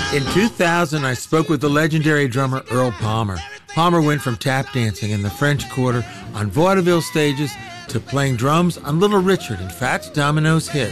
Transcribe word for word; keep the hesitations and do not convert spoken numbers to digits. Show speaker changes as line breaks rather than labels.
In two thousand, I spoke with the legendary drummer Earl Palmer. Palmer went from tap dancing in the French Quarter on vaudeville stages to playing drums on Little Richard and Fats Domino's hits.